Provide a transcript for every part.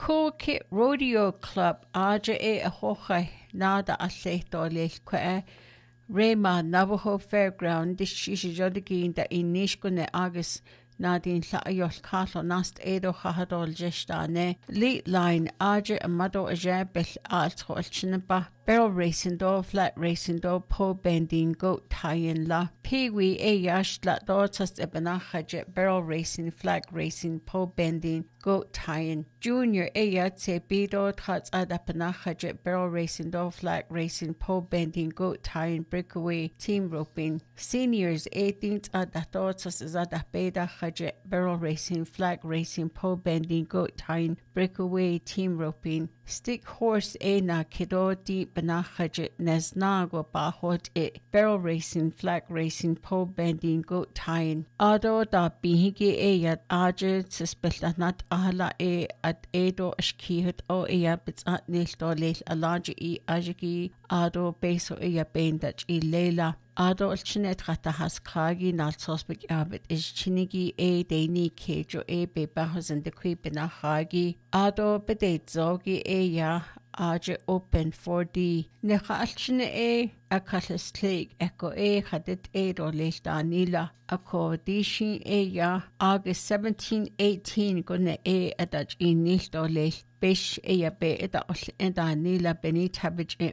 Cool Kit Rodeo Club Aja e ahocha nada a lleito leil kwe Rema Navajo Fairground dis is jodagin da inishkune agus nadin llaiol carlo nast edo chahadol gestane lead line Aja amado aja bell altro alchinaba barrel racing do flat racing do po bending goat tie-in la Pee-wee e yash la dortas ebanacha barrel racing flag racing po bending goat tie-in junior e yatse bido tats adapanacha barrel racing do flag racing po bending goat tie-in breakaway team roping seniors 18th adatortas adapeda barrel racing flag racing po bending goat tie-in breakaway team roping stick horse e na kido di banacha nesnago bahot e barrel racing flag racing po bending goat tie-in ado da bihigi e yat aje suspeltanat ahla e at edo ashkihut o e yabits at nil dolil alaji e ajiki ado beso e yabendach e leila ado alchinet gata has kragi nalsosbek abit is chinigi e deni kejo e be bahos de kwibina hagi ado bedeit zogi e ya aje open 4D necha alchine e akalis klik eko e hadit e do lesta nila ako dishi e ya August 17-18 gone e adaj e nil do lest Bish e be eda eda nila beni tabich e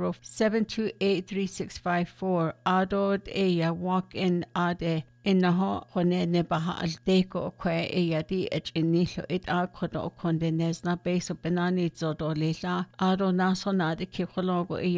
507283654 adod e walk in ade innaha hone ne baha al deko kwe e di ech inilo it akodo konde nesna beso benani zodo lela ado nasonade ki khologo e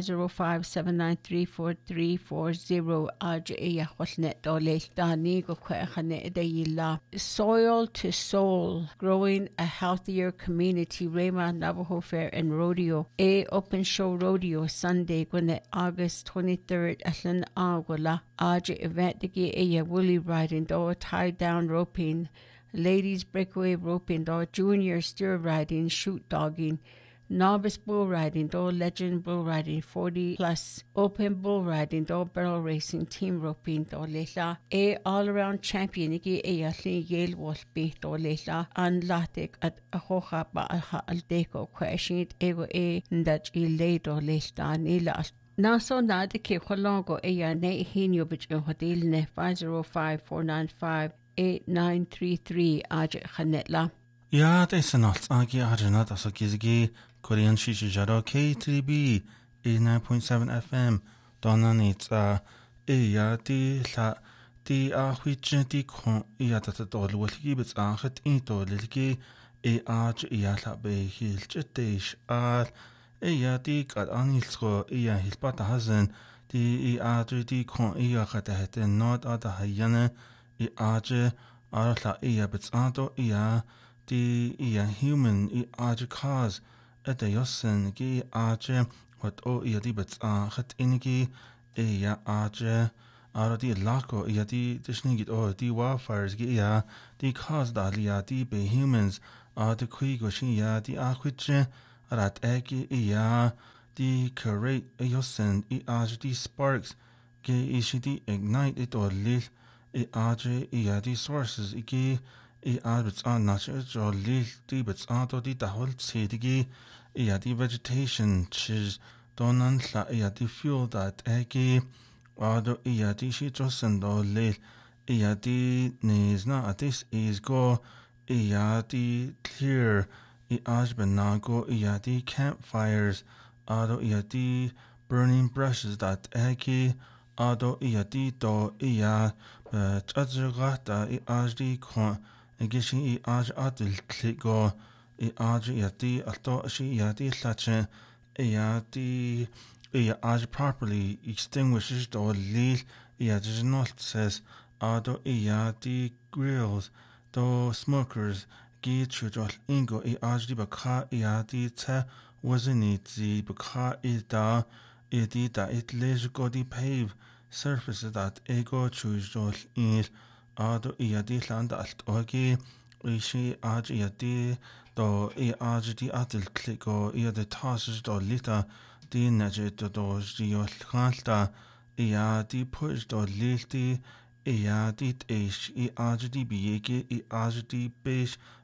50579343440 aje e holne dole dani go kwe khane de yilla soil to soul growing a healthier community Rema Navajo Fair and Rodeo a open show rodeo Sunday gone August 23rd atlan agola aje event digi e woolly riding door tie down roping ladies breakaway roping door junior steer riding shoot dogging novice bull riding door legend bull riding 40 plus open bull riding door barrel racing team roping door lela a all around champion igi e yali yale wolf be door lela an latik at a hoha ba al deco question ego e ndach e le door lela nila Naso nada ke khologo e ya ne hinyo bich e hodil ne 505-495-8933 aje khanetla. Ja, det är något agi arjuna alltså kizgi Korean shishi jaro K3B 89.7 FM donanit ja di which di kon ja dat dol wolgi bits aanget in dolgi aj ja la be hilchetish al ja di kad anilsko ja hilpata hazen di aj di kon ja gata het not ada hayane aj arla ja bits ado ja di human aj cause at the yosen gi aj wat o di bits het ingi ja aj ara di lako di dishnigit o di wildfires gi di cause dalia di be humans the quigo shi di akwitje rat eki di create yosen aj di sparks gi di ignite it or lil aj di sources gi arbets natural lil di bits to di dahol sedigi di vegetation chis donan la di fuel that eki Ado di shi josen do lil di nizna this is go di clear ajbenago di campfires ado di burning brushes that eki ado di do chazgata di kon gishi adil kligo di alto shi di lache di properly extinguishes the lil does not says ado di grills do smokers gi chujol ingo di baka di ta wasn't the baka da it lejo di pave surfaces that ego chujol in ado di land alt ogi ishi di do di atil kliko the tosses do lita di najet do jiol khalta di push do lilti di ish di biege di besh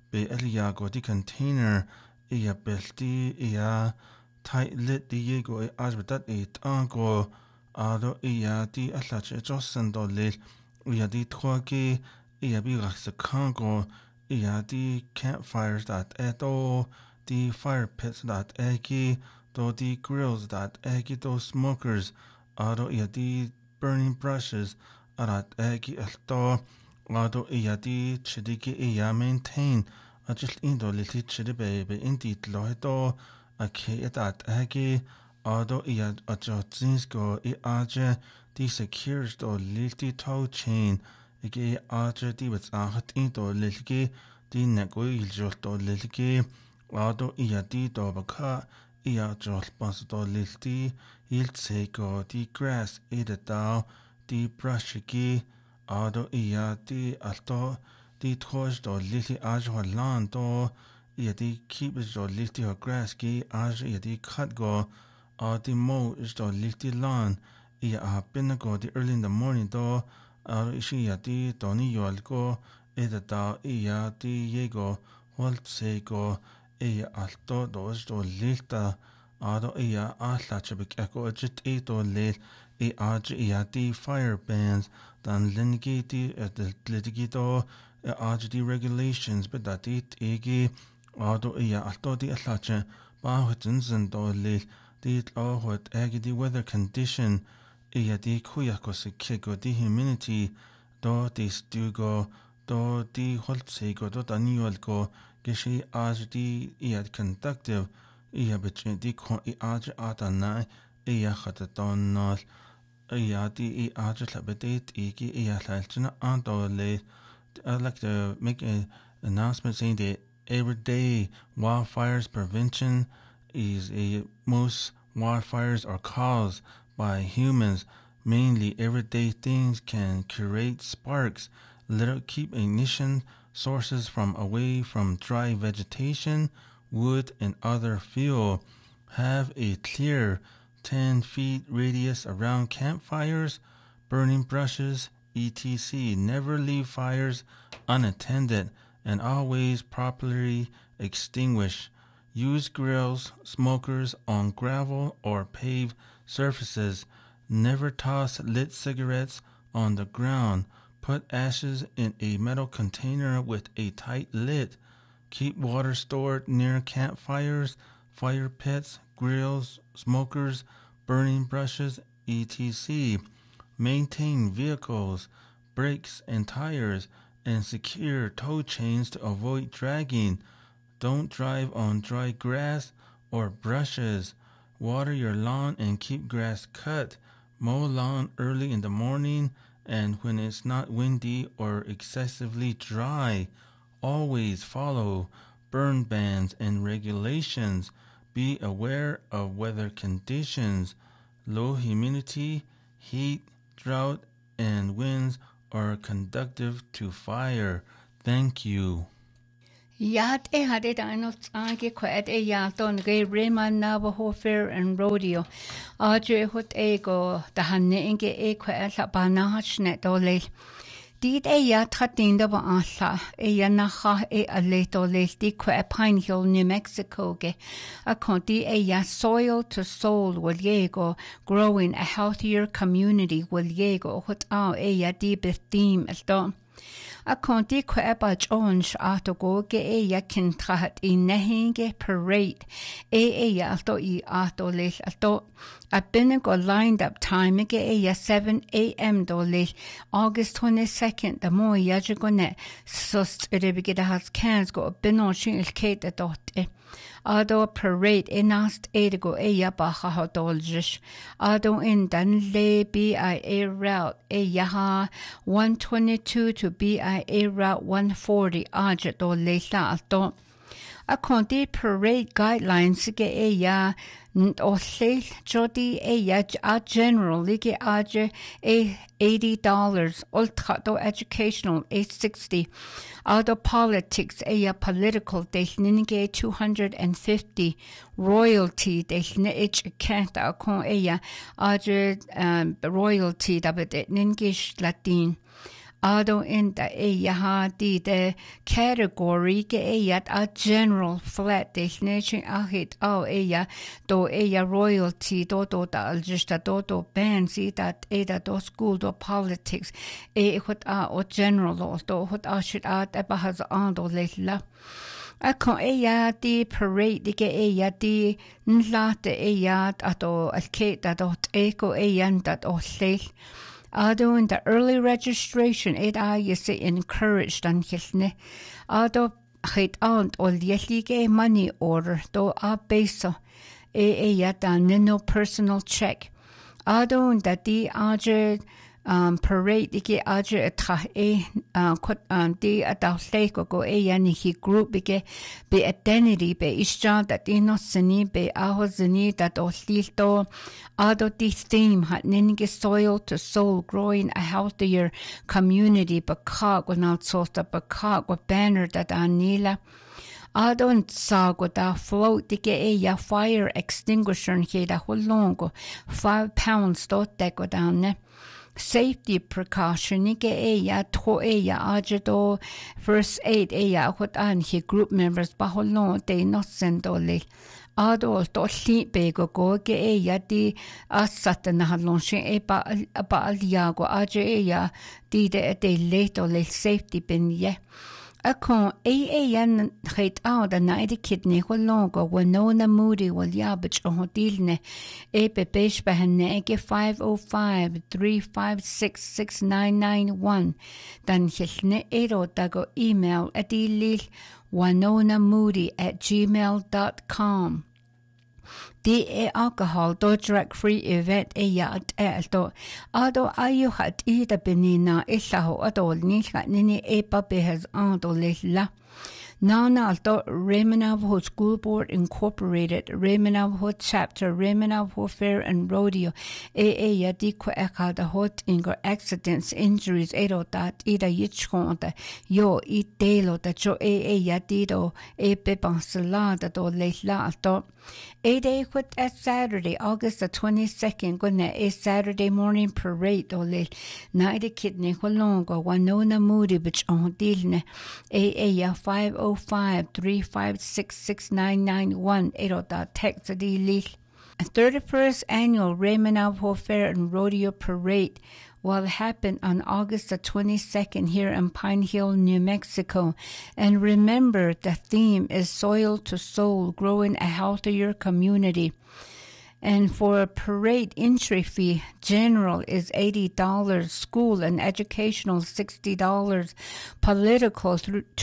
be eliago di container ia belti ia tight lit di yego asbetat ango ado ia di alache jossen do lil ia di troge ia bi kango ia di campfires that eto di fire pits that egi do di grills that egi do smokers ado ia di burning brushes arat egi alto ado ia di chidiki ia maintain a just indo liti chidibe be indi tloheto a ke etat egi ado ia a jotzinsko I aje di secures do liti tow chain igi aje di wits ahat indo lilgi di nego iljol do lilgi ado ia di do baka ia jol bas do lilti iltseko di grass edetao di brushigi ado ia di alto di toj do liti aje lan do ia di keep do liti ho grass gi aje ia di cut go di mo is do liti lan ia a pinago di early in the morning do ishi ia di doni yolgo edetao ia di yego holtseko ia alto dos do lilta ado ia alla chebik eko ajit do lil aje ia di fire bans dan lingi di litigi do aje di regulations but that igi ado ia alto di allache ba hutinsen do lil di hot egi di weather condition ia di kuyako se kego di humidity do di stugo do di holtsego do daniolgo geshi aje di ia conductive ia between di kon aje atana ia khatadonol ia di aje labedit igi ia lalchina andole. I'd like to make an announcement saying that everyday wildfires prevention is most wildfires are caused by humans. Mainly everyday things can create sparks. Keep ignition sources from away from dry vegetation, wood, and other fuel. Have a clear 10 feet radius around campfires, burning brushes, etc. Never leave fires unattended and always properly extinguish. Use grills, smokers on gravel or paved surfaces. Never toss lit cigarettes on the ground. Put ashes in a metal container with a tight lid. Keep water stored near campfires, fire pits, grills, smokers, burning brushes, etc. Maintain vehicles, brakes and tires, and secure tow chains to avoid dragging. Don't drive on dry grass or brushes. Water your lawn and keep grass cut. Mow lawn early in the morning and when it's not windy or excessively dry. Always follow burn bans and regulations. Be aware of weather conditions. Low humidity, heat, drought, and winds are conducive to fire. Thank you. Yat had anot ange quet yaton gay Raymond Navajo Fair and Rodeo. Audrey hot ego the hanenge e quet banachnet ole. Did yat hatinda ba asa naha aleto lesti quet Pine Hill, New Mexico ge. A conti ya soil to soul will yego, growing a healthier community will yego hot ya deep theme as done. A conti queba Jones ato ge ya kin trahat in nehinge parade ya alto ato lis alto a binigo lined up time ge ya 7 a.m. do lis August 22nd the mo yajigone sust rebigida has cans go bino shin kate dot Ado parade enast edigo ya baha hodoljish. Ado in Danle BIA route yaha 122 to BIA route 140 ajet do lesa alto. A conti parade guidelines ge ya ole jodi ya a general lige aje $80 ultra educational $60 Auto politics ya political desninge $250 royalty desne ich kanta kon ya aje royalty dabet ningish latin Ado inta yaha di de category ke yat a general flat definition ahit ya do ya royalty do da aljusta do bands that do school do politics hut o general law do hut shit bahaz do lilla Akon di parade di ya di nlate ato alketa dot eko dat o lel Ado in the early registration you say encouraged an hilne Ado het aunt o lielige money order do a beso ya dan no personal check Ado in that di parade ike aje tra di adaleko go yani hi group ike be identity be isja that no sini be ahozini that oslito ado di theme hat ninge soil to soul growing a healthier community bakag without sota bakag wa banner that anila Adon sago da float dike ya fire extinguisher nke da holongo 5 pounds dot deko down Safety precaution ike ya to ya ajado first aid ya hot an he group members baholon de no sendole ado to libe go ke ya di asatana halon she ba aliago aje ya di de leto le safety bin ye Akon yan het out a night kidney holongo Winona Moody will yabich on hodilne bebesh behanege 505-356-6991 dan hilne ero dago email adilil winonamoody@gmail.com Di alcohol do drug free event yat do ado ayu hat ida benina illaho adol nini behas ando lilla Nana Raymond Navajo School Board Incorporated, Raymond Navajo Chapter, Raymond Navajo Fair and Rodeo, Yadiko Eka the hot ingo accidents, injuries, dat ida yichkonda, yo delo da jo yadido, bebansalada do leila do. Quit at Saturday, August the 22nd, gonna Saturday morning parade or late. Night kidney holongo, Winona Moody, which on dilne, ya 505-356-6991, text the lil. 31st annual Raymond Navajo Fair and Rodeo Parade will happen on August the 22nd here in Pine Hill, New Mexico. And remember, the theme is Soil to Soul, Growing a Healthier Community. And for a parade entry fee, general is $80, school and educational $60, political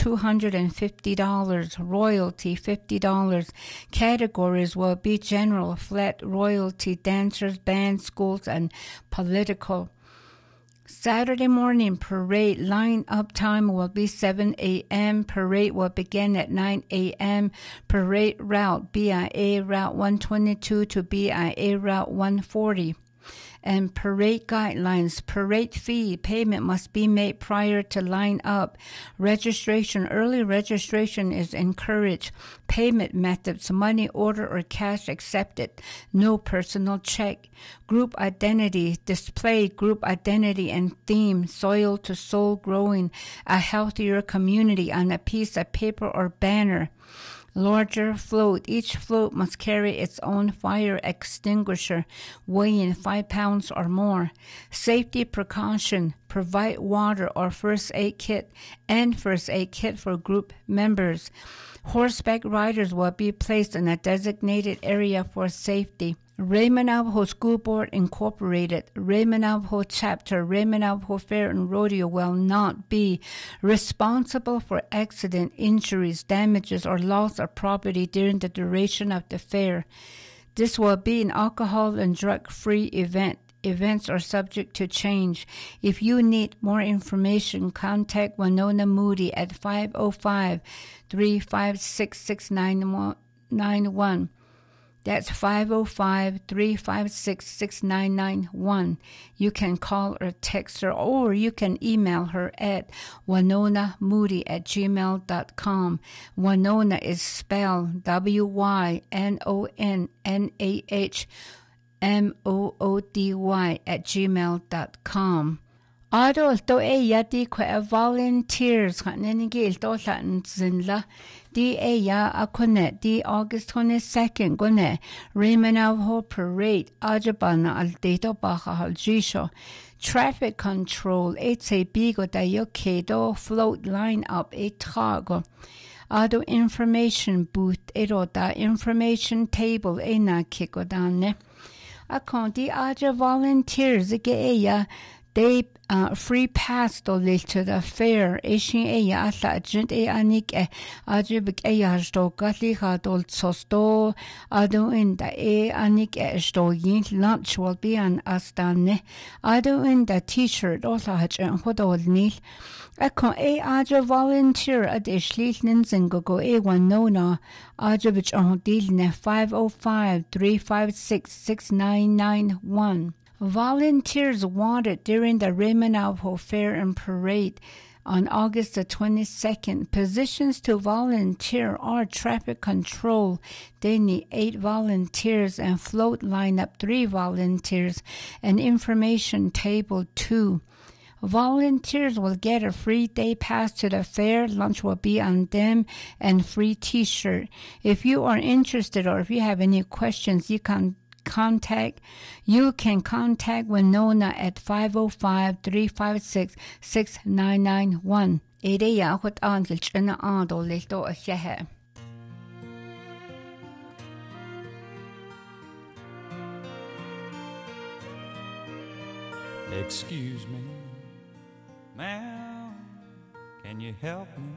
$250, royalty $50. Categories will be general, flat, royalty, dancers, band, schools, and political. Saturday morning parade line-up time will be 7 a.m. Parade will begin at 9 a.m. Parade route BIA Route 122 to BIA Route 140. And parade guidelines. Parade fee payment must be made prior to line up. Early registration is encouraged. Payment methods, money order or cash accepted. No personal check. Group identity, display group identity and theme, soil to soul growing, a healthier community on a piece of paper or banner. Larger float. Each float must carry its own fire extinguisher, weighing 5 pounds or more. Safety precaution. Provide water or first aid kit and first aid kit for group members. Horseback riders will be placed in a designated area for safety. Raymond Navajo School Board Incorporated, Raymond Navajo Chapter, Raymond Navajo Fair and Rodeo will not be responsible for accident, injuries, damages, or loss of property during the duration of the fair. This will be an alcohol and drug-free event. Events are subject to change. If you need more information, contact Winona Moody at 505-356-6991. That's 505-356-6991. You can call or text her, or you can email her at winonamoody@gmail.com. Winona is spelled WYNONNAHMOODY@gmail.com. Adol to yati kwa volunteers kanenigil to latin zinla di ya akone di August 22nd gone Remanavho parade ajabana al deto baja haljisho traffic control it's a bigo da yokedo float line up a trago ado information booth ero da information table na kiko dane akon di aja volunteers ge they free pass to the fair. Ishin alla gent anik ajibik sto gatliha dol sosto ado in the anik sto yin lunch will be an astane ado in the t-shirt also hach and hodol nil akon aja volunteer at ishlin zingo one nona ajibich on deal ne 505-356-6991. Volunteers wanted during the Remanavho Fair and Parade on August the 22nd. Positions to volunteer are traffic control. They need 8 volunteers and float lineup 3 volunteers and information table 2. Volunteers will get a free day pass to the fair. Lunch will be on them and free t-shirt. If you are interested or if you have any questions, you can contact Winona at 505-356-6991. Ideya hot angel chana ando lito a shehe. Excuse me, ma'am, can you help me?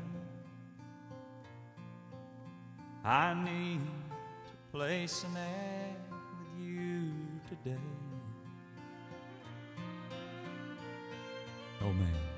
I need to place an ad today. Oh man.